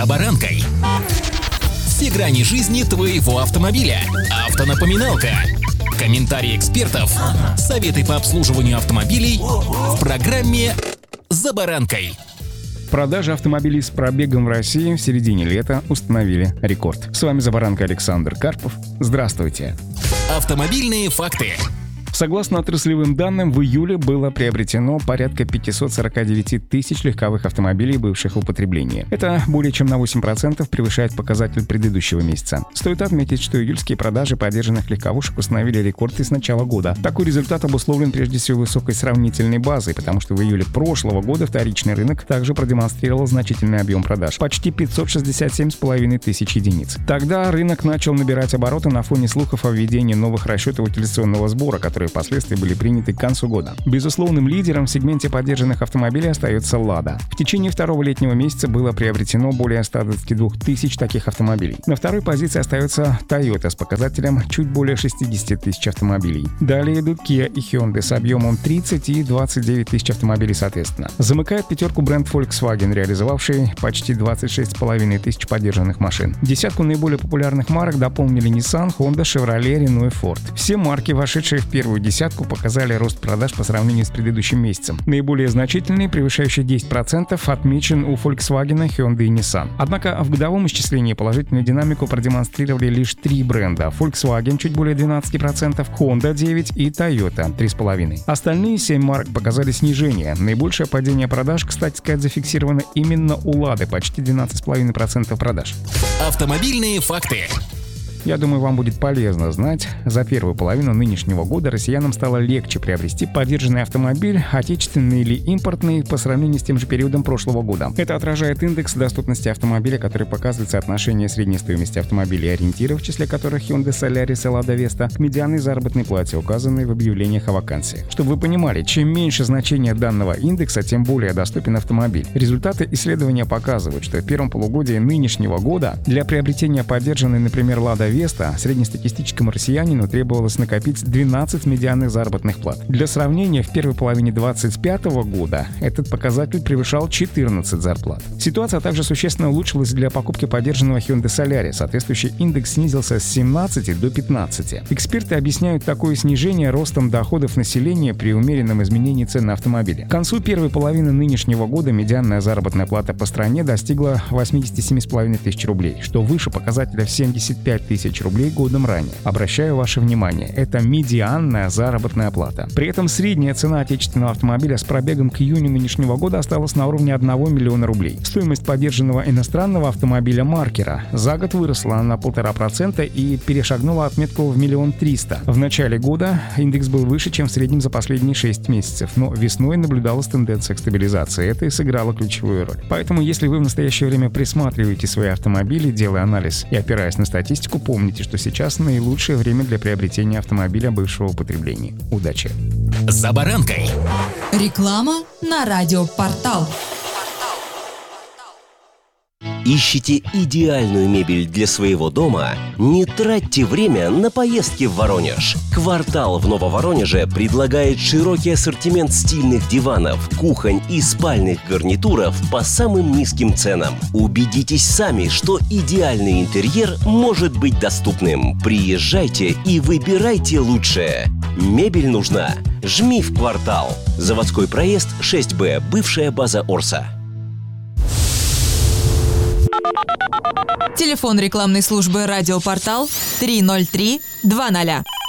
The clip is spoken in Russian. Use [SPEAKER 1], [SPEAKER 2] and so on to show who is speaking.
[SPEAKER 1] Баранкой. Все грани жизни твоего автомобиля. Автонапоминалка. Комментарии экспертов. Советы по обслуживанию автомобилей в программе «За баранкой».
[SPEAKER 2] Продажи автомобилей с пробегом в России в середине лета установили рекорд. С вами «За баранкой» Александр Карпов. Здравствуйте.
[SPEAKER 1] Автомобильные факты.
[SPEAKER 2] Согласно отраслевым данным, в июле было приобретено порядка 549 тысяч легковых автомобилей бывших в употреблении. Это более чем на 8% превышает показатель предыдущего месяца. Стоит отметить, что июльские продажи подержанных легковушек установили рекорд и с начала года. Такой результат обусловлен прежде всего высокой сравнительной базой, потому что в июле прошлого года вторичный рынок также продемонстрировал значительный объем продаж – почти 567,5 тысяч единиц. Тогда рынок начал набирать обороты на фоне слухов о введении новых расчетов утилизационного сбора, которые впоследствии были приняты к концу года. Безусловным лидером в сегменте подержанных автомобилей остается «Лада». В течение второго летнего месяца было приобретено более 122 тысяч таких автомобилей. На второй позиции остается Toyota с показателем чуть более 60 тысяч автомобилей. Далее идут Kia и Hyundai с объемом 30 и 29 тысяч автомобилей соответственно. Замыкает пятерку бренд Volkswagen, реализовавший почти 26,5 тысяч подержанных машин. Десятку наиболее популярных марок дополнили Nissan, Honda, Chevrolet, Renault и Ford. Все марки, вошедшие в первую десятку, показали рост продаж по сравнению с предыдущим месяцем. Наиболее значительный, превышающий 10%, отмечен у Volkswagen, Hyundai и Nissan. Однако в годовом исчислении положительную динамику продемонстрировали лишь три бренда: Volkswagen чуть более 12%, Honda 9% и Toyota 3,5%. Остальные 7 марок показали снижение. Наибольшее падение продаж, кстати сказать, зафиксировано именно у Лады, почти 12,5% продаж.
[SPEAKER 1] Автомобильные факты.
[SPEAKER 2] Я думаю, вам будет полезно знать, за первую половину нынешнего года россиянам стало легче приобрести подержанный автомобиль, отечественный или импортный, по сравнению с тем же периодом прошлого года. Это отражает индекс доступности автомобиля, который показывает соотношение средней стоимости автомобилей и ориентиров, в числе которых Hyundai Solaris и Lada Vesta, к медианной заработной плате, указанной в объявлениях о вакансиях. Чтобы вы понимали, чем меньше значение данного индекса, тем более доступен автомобиль. Результаты исследования показывают, что в первом полугодии нынешнего года для приобретения подержанной, например, Lada Vesta, среднестатистическому россиянину требовалось накопить 12 медианных заработных плат. Для сравнения, в первой половине 2025 года этот показатель превышал 14 зарплат. Ситуация также существенно улучшилась для покупки подержанного Hyundai Solaris. Соответствующий индекс снизился с 17 до 15. Эксперты объясняют такое снижение ростом доходов населения при умеренном изменении цен на автомобили. К концу первой половины нынешнего года медианная заработная плата по стране достигла 87,5 тысяч рублей, что выше показателя в 75 тысяч рублей годом ранее. Обращаю ваше внимание, это медианная заработная плата. При этом средняя цена отечественного автомобиля с пробегом к июню нынешнего года осталась на уровне 1 миллиона рублей. Стоимость подержанного иностранного автомобиля маркера за год выросла на 1,5% и перешагнула отметку в 1 300 000. В начале года индекс был выше, чем в среднем за последние 6 месяцев, но весной наблюдалась тенденция к стабилизации. Это и сыграло ключевую роль. Поэтому, если вы в настоящее время присматриваете свои автомобили, делая анализ и опираясь на статистику, помните, что сейчас наилучшее время для приобретения автомобиля бывшего употребления. Удачи!
[SPEAKER 1] За баранкой.
[SPEAKER 3] Реклама на радиопортал.
[SPEAKER 4] Ищите идеальную мебель для своего дома? Не тратьте время на поездки в Воронеж. «Квартал» в Нововоронеже предлагает широкий ассортимент стильных диванов, кухонь и спальных гарнитуров по самым низким ценам. Убедитесь сами, что идеальный интерьер может быть доступным. Приезжайте и выбирайте лучшее. Мебель нужна? Жми в «Квартал». Заводской проезд 6Б, бывшая база Орса.
[SPEAKER 3] Телефон рекламной службы «Радиопортал» 303 20.